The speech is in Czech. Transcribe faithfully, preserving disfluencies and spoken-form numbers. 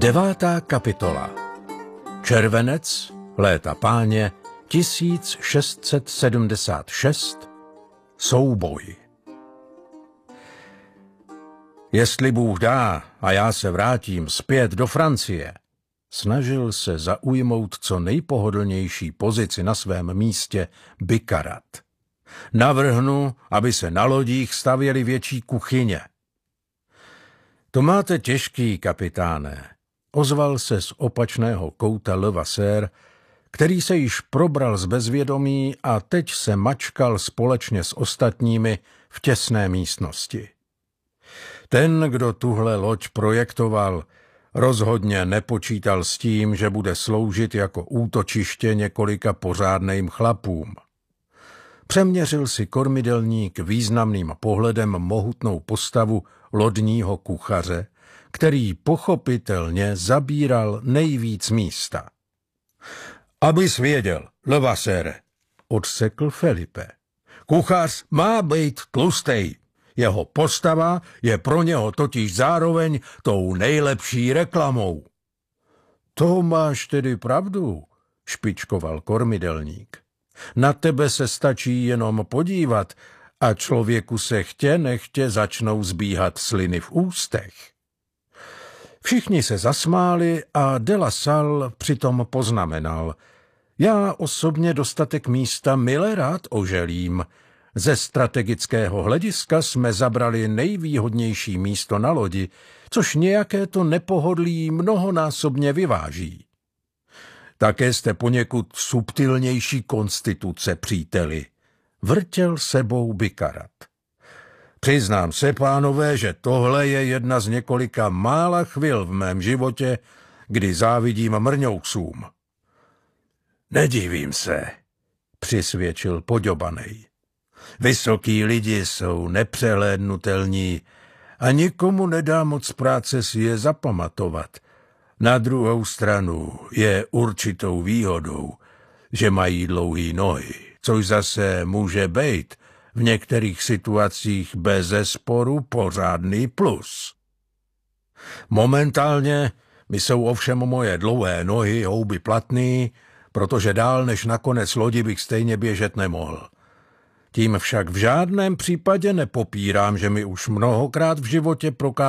Devátá kapitola. Červenec, léta páně, tisíc šest set sedmdesát šest. Souboj. Jestli Bůh dá a já se vrátím zpět do Francie, snažil se zaujmout co nejpohodlnější pozici na svém místě Bicarat. Navrhnu, aby se na lodích stavěly větší kuchyně. To máte těžký, kapitáne, ozval se z opačného kouta Levasseur, který se již probral z bezvědomí a teď se mačkal společně s ostatními v těsné místnosti. Ten, kdo tuhle loď projektoval, rozhodně nepočítal s tím, že bude sloužit jako útočiště několika pořádným chlapům. Přeměřil si kormidelník významným pohledem mohutnou postavu lodního kuchaře, který pochopitelně zabíral nejvíc místa. Abys věděl, Levasseur, odsekl Felipe. Kuchař má být tlustej. Jeho postava je pro něho totiž zároveň tou nejlepší reklamou. To máš tedy pravdu, špičkoval kormidelník. Na tebe se stačí jenom podívat a člověku se chtě nechtě začnou zbíhat sliny v ústech. Všichni se zasmáli a de La Salle přitom poznamenal. Já osobně dostatek místa mile rád oželím. Ze strategického hlediska jsme zabrali nejvýhodnější místo na lodi, což nějaké to nepohodlí mnohonásobně vyváží. Také jste poněkud subtilnější konstituce, příteli, vrtěl sebou Bicarat. Přiznám se, pánové, že tohle je jedna z několika mála chvil v mém životě, kdy závidím mrňouksům. Nedivím se, přisvědčil poďobanej. Vysoký lidi jsou nepřehlédnutelní a nikomu nedá moc práce si je zapamatovat. Na druhou stranu je určitou výhodou, že mají dlouhé nohy, což zase může být v některých situacích bezesporu pořádný plus. Momentálně mi jsou ovšem moje dlouhé nohy houby platný, protože dál než na konec lodi bych stejně běžet nemohl. Tím však v žádném případě nepopírám, že mi už mnohokrát v životě prokázal,